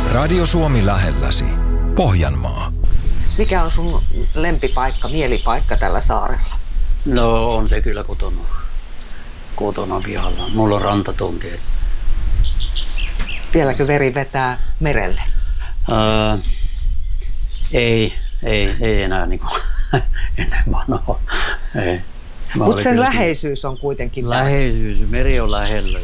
Radio Suomi lähelläsi. Pohjanmaa. Mikä on sun lempipaikka, mielipaikka tällä saarella? No on se kyllä kotona pihalla. Mulla on rantatonti. Vieläkö veri vetää merelle? Ei enää niin kuin ennen vanhaa. Mutta sen läheisyys on kuitenkin... Läheisyys, meri on lähellä.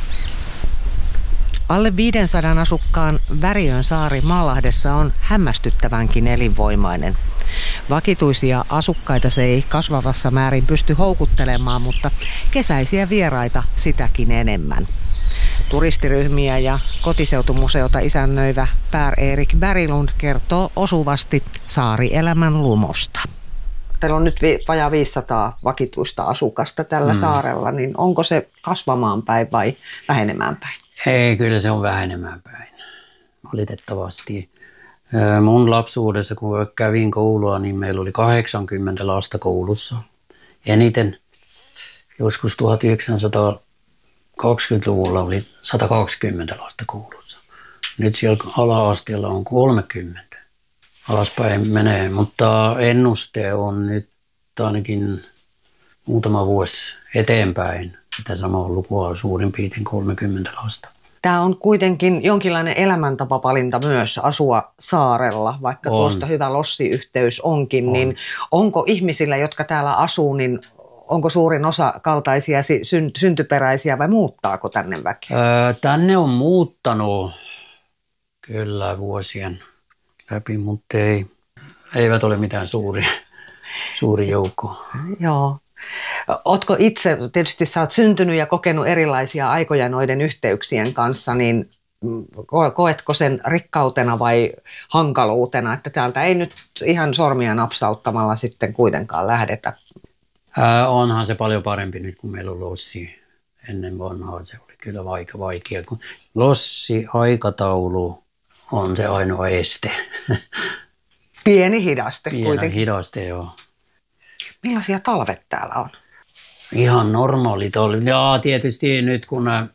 Alle 500 asukkaan Väriön saari Maalahdessa on hämmästyttävänkin elinvoimainen. Vakituisia asukkaita se ei kasvavassa määrin pysty houkuttelemaan, mutta kesäisiä vieraita sitäkin enemmän. Turistiryhmiä ja kotiseutumuseota isännöivä Per-Erik Berglund kertoo osuvasti saarielämän lumosta. Teillä on nyt vajaa 500 vakituista asukasta tällä saarella, niin onko se kasvamaan päin vai vähenemään päin? Ei, kyllä se on vähenemään päin, valitettavasti. Mun lapsuudessa, kun kävin koulua, niin meillä oli 80 lasta koulussa. Eniten joskus 1920-luvulla oli 120 lasta koulussa. Nyt siellä ala-asteella on 30. Alaspäin menee, mutta ennuste on nyt ainakin muutama vuosi eteenpäin. Sitä samaa lukua suurin piirtein 30 lasta. Tämä on kuitenkin jonkinlainen elämäntapavalinta myös asua saarella, vaikka tuosta hyvä lossiyhteys onkin. Niin onko ihmisillä, jotka täällä asuu, niin onko suurin osa kaltaisia syntyperäisiä vai muuttaako tänne väkeä? Tänne on muuttanut kyllä vuosien läpi, mutta eivät ole mitään suuri joukko. Joo. Ootko itse, tietysti sä oot syntynyt ja kokenut erilaisia aikoja noiden yhteyksien kanssa, niin koetko sen rikkautena vai hankaluutena, että täältä ei nyt ihan sormia napsauttamalla sitten kuitenkaan lähdetä? Onhan se paljon parempi nyt, kun meillä on lossi. Ennen vanhaa se oli kyllä vaikea. Lossi-aikataulu on se ainoa este. Pieni hidaste kuitenkin. Pieni hidaste, joo. Millaisia talvet täällä on? Ihan normaalit oli. Ja tietysti nyt kun nämä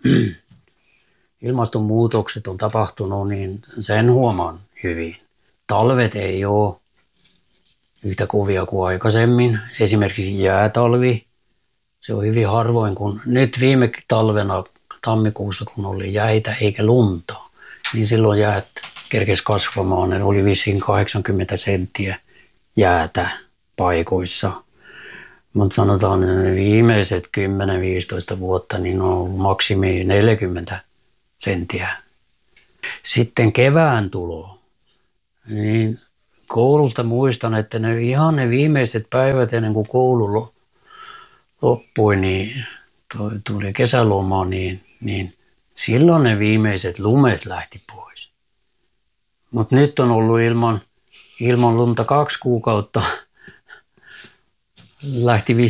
ilmastonmuutokset on tapahtunut, niin sen huomaan hyvin. Talvet ei ole yhtä kovia kuin aikaisemmin. Esimerkiksi jäätalvi. Se on hyvin harvoin, kun nyt viime talvena tammikuussa, kun oli jäitä eikä lunta, niin silloin jäät kerkesi kasvamaan. Ne oli vissiin 80 senttiä jäätä paikoissa. Mutta sanotaan, että viimeiset 10-15 vuotta niin on ollut maksimi 40 senttiä. Sitten kevään tulo. Niin koulusta muistan, että ne viimeiset päivät ennen kuin koulu loppui, niin tuli kesäloma, niin silloin ne viimeiset lumet lähti pois. Mutta nyt on ollut ilman lunta 2 kuukautta. Lähti